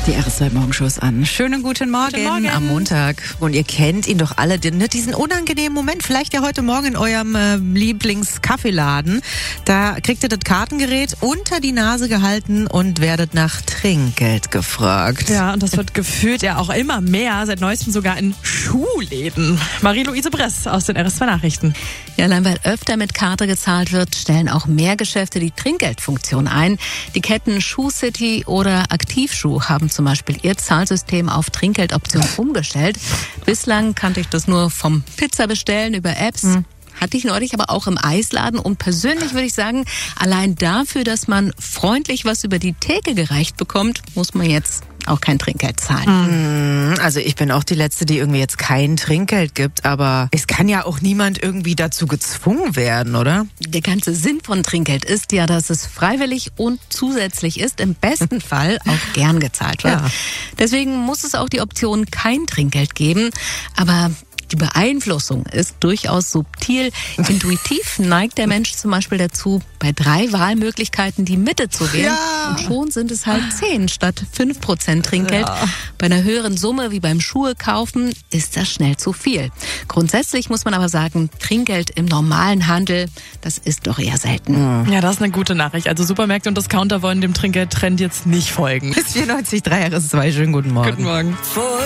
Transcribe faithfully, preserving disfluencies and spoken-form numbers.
Die R S zwei Morgenshows an. Schönen guten Morgen, guten Morgen am Montag. Und ihr kennt ihn doch alle, diesen unangenehmen Moment. Vielleicht ja heute Morgen in eurem äh, Lieblingskaffeeladen. Da kriegt ihr das Kartengerät unter die Nase gehalten und werdet nach Trinkgeld gefragt. Ja, und das wird gefühlt ja auch immer mehr, seit neuestem sogar in Schuhläden. Marie-Louise Bress aus den R S zwei Nachrichten. Ja, allein weil öfter mit Karte gezahlt wird, stellen auch mehr Geschäfte die Trinkgeldfunktion ein. Die Ketten Shoe City oder Aktivschuh haben zum Beispiel ihr Zahlsystem auf Trinkgeldoption umgestellt. Bislang kannte ich das nur vom Pizza bestellen über Apps. Hm. Hatte ich neulich aber auch im Eisladen. Und persönlich würde ich sagen, allein dafür, dass man freundlich was über die Theke gereicht bekommt, muss man jetzt auch kein Trinkgeld zahlen. Also ich bin auch die Letzte, die irgendwie jetzt kein Trinkgeld gibt, aber es kann ja auch niemand irgendwie dazu gezwungen werden, oder? Der ganze Sinn von Trinkgeld ist ja, dass es freiwillig und zusätzlich ist, im besten Fall auch gern gezahlt wird. Ja. Deswegen muss es auch die Option kein Trinkgeld geben, aber die Beeinflussung ist durchaus subtil. Intuitiv neigt der Mensch zum Beispiel dazu, bei drei Wahlmöglichkeiten die Mitte zu wählen. Ja. Und schon sind es halt zehn statt fünf Prozent Trinkgeld. Ja. Bei einer höheren Summe wie beim Schuhe kaufen ist das schnell zu viel. Grundsätzlich muss man aber sagen, Trinkgeld im normalen Handel, das ist doch eher selten. Ja, das ist eine gute Nachricht. Also Supermärkte und Discounter wollen dem Trinkgeldtrend jetzt nicht folgen. Bis vierundneunzig Komma drei R S zwei. Schönen guten Morgen. Guten Morgen.